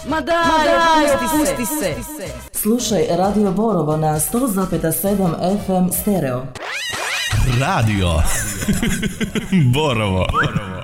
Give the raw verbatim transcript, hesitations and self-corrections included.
Ma daj, Ma daj pusti, pusti se. se. Slušaj Radio Borovo na sto zarez sedam F M stereo. Radio Borovo. Borovo.